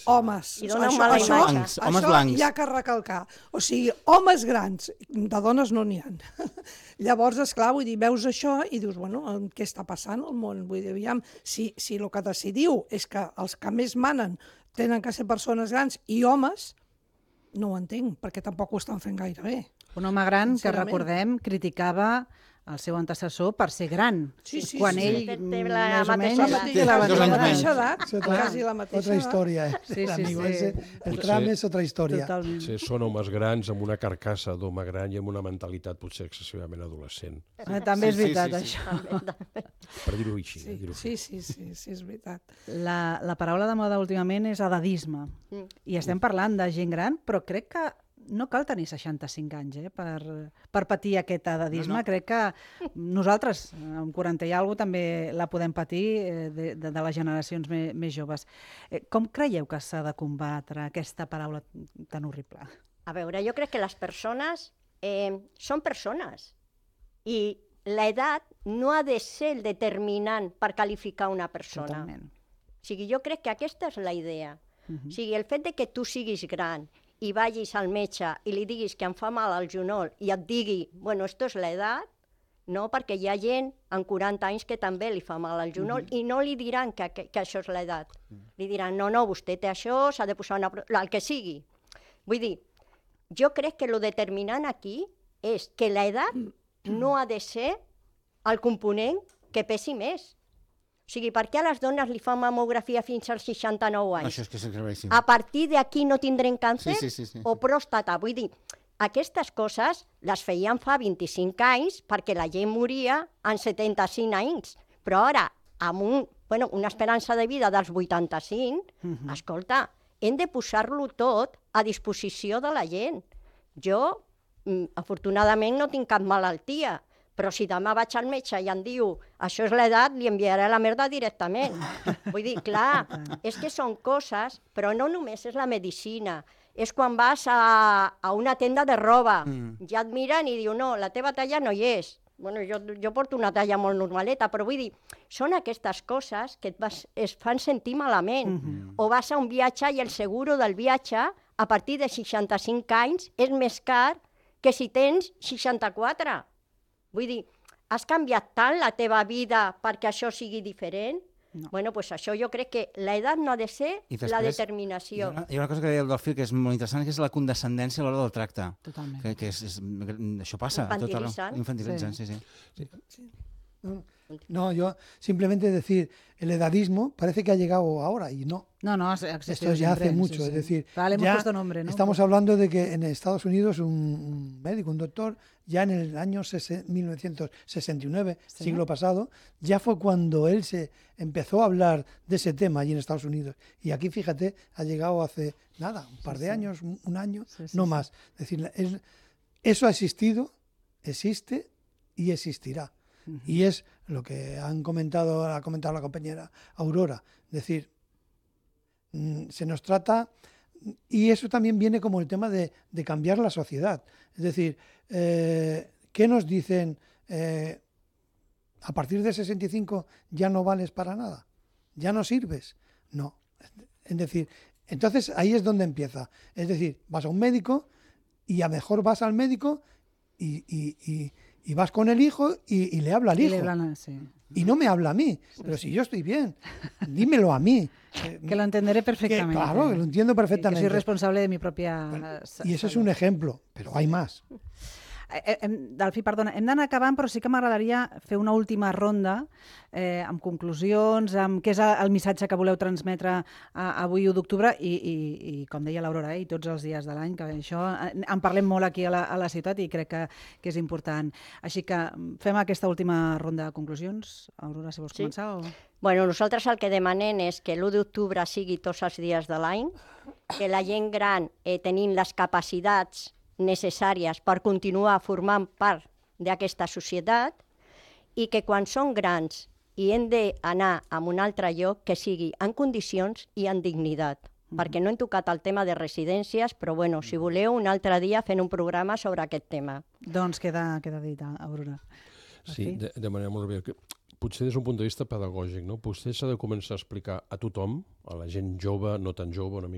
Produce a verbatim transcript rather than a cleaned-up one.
homes. I dona això, mala això, imatge. Blancs, homes això blancs. hi ha que recalcar. O sigui, homes grans, de dones no n'hi ha. Llavors, esclar, vull dir, veus això i dius, bueno, què està passant al món? Vull dir, aviam, si, si el que decidiu és que els que més manen tenen que ser persones grans i homes, no ho entenc, perquè tampoc ho estan fent gaire bé. Un home gran que, Sincerament. recordem, criticava el seu antecessor per ser gran. Sí, sí, quan sí, ell, sí. Té més la o mateixa menys, edat. té la Dos anys mateixa menys. mateixa edat, Es otra, quasi la mateixa otra edat. historia, eh. Sí, sí, amigo sí. ese. El Potser- tram és otra història. Totalment. Potser són homes grans amb una carcassa d'home gran i amb una mentalitat potser excessivament adolescent, Eh, També és Sí, sí, veritat, sí, sí. això. per dir-ho així. Sí, dir-ho sí, sí, sí, sí, és veritat. La, la paraula de moda últimament és edadisme. Mm. I estem parlant de gent gran, però crec que no cal tenir seixanta-cinc anys eh, per, per patir aquest edadisme. No, no. Crec que nosaltres, amb quaranta i alguna cosa, també la podem patir eh, de, de, de les generacions me, més joves. Eh, com creieu que s'ha de combatre aquesta paraula tan horrible? A veure, jo crec que les persones eh, són persones i l'edat no ha de ser el determinant per qualificar una persona. Totalment. O sigui, jo crec que aquesta és la idea. Mhm. O sigui, el fet de que tu siguis gran i vagis al metge i li diguis que em fa mal al genoll i et digui, bueno, esto es l'edat, no? Perquè hi ha gent amb quaranta anys que també li fa mal al genoll i no li diran que, que, que això és l'edat. Li diran, no, no, vostè té això, s'ha de posar una... pro-", el que sigui. Vull dir, jo crec que el determinant aquí és que l'edat no ha de ser el component que pesi més. O sigui, per què a les dones li fan mamografia fins als seixanta-nou anys? Això és que és gravíssim. A partir d'aquí no tindrem càncer Sí, sí, sí, sí. o pròstata. Vull dir, aquestes coses les feien fa vint-i-cinc anys perquè la gent moria en setanta-cinc anys. Però ara, amb un, bueno, una esperança de vida dels vuitanta-cinc, Mhm. escolta, hem de posar-lo tot a disposició de la gent. Jo, mm, afortunadament, no tinc cap malaltia, però si demà vaig al metge i em diu això és l'edat, li enviaré la merda directament. Vull dir, clar, és que són coses, però no només és la medicina, és quan vas a, a una tenda de roba, Mm. ja et miren i diu, no, la teva talla no hi és. Bueno, jo, jo porto una talla molt normaleta, però vull dir, són aquestes coses que et, vas, es fan sentir malament. Mhm. O vas a un viatge i el seguro del viatge, a partir de seixanta-cinc anys, és més car que si tens seixanta-quatre. Vull dir, has canviat tant la teva vida perquè això sigui diferent? No. Bueno, doncs això jo crec que l'edat no ha de ser I la després, Hi ha determinació. una, hi ha una cosa que deia el Delfí que és molt interessant, que és la condescendència a l'hora del tracte. Totalment. Que, que és, és, això passa. a tot arreu. Infantilitzant. Infantilitzant, sí, sí. No, no, yo simplemente decir, el edadismo parece que ha llegado ahora y no. No, no, ha existido Esto ya siempre, hace mucho, sí, sí. es decir, Vale, hemos ya puesto nombre, ¿no? estamos hablando de que en Estados Unidos un, un médico, un doctor, ya en el año sese- mil novecientos sesenta y nueve, Sí. siglo pasado, ya fue cuando él se empezó a hablar de ese tema allí en Estados Unidos. Y aquí, fíjate, ha llegado hace nada, un par Sí, de sí. años, un, un año, Sí, sí, no sí. más. Es decir, es- eso ha existido, existe y existirá. Ujú. Y es lo que han comentado, ha comentado la compañera Aurora. Es decir, mm, se nos trata, y eso también viene como el tema de, de cambiar la sociedad. Es decir, eh, ¿qué nos dicen? Eh, a partir de sesenta y cinco ya no vales para nada, ya no sirves. No. Es decir, entonces ahí es donde empieza. Es decir, vas a un médico y a lo mejor vas al médico y, y- y- y vas con el hijo y, y le habla al Y hijo. le hablan así. Y no me habla a mí, pero si yo estoy bien, dímelo a mí. Eh, Que lo entenderé que, perfectamente. claro, que lo entiendo Que soy perfectamente. responsable de mi propia... Bueno, eh, sa- y ese es salud. un ejemplo, pero hay más. Eh, eh, hem- Delfí, perdona, hem d'anar acabant, però sí que m'agradaria fer una última ronda eh, amb conclusions, amb què és el missatge que voleu transmetre a, avui u d'octubre i, i, i, com deia l'Aurora, eh, i tots els dies de l'any, que això en, en parlem molt aquí a la, a la ciutat i crec que, que és important. Així que mm, fem aquesta última ronda de conclusions. Aurora, si vols Sí. començar. O... Bueno, nosaltres el que demanem és que l'u d'octubre sigui tots els dies de l'any, que la gent gran eh, tenim les capacitats necessàries per continuar formant part d'aquesta societat i que quan són grans i hem d'anar a un altre lloc que sigui en condicions i en dignitat. Perquè no hem tocat el tema de residències, però bueno, si voleu, un altre dia fent un programa sobre aquest tema. Doncs queda, queda dit, Aurora. Sí, de, de manera molt bé. Que potser des d'un punt de vista pedagògic, no? Potser s'ha de començar a explicar a tothom, a la gent jove, no tan jove, una mica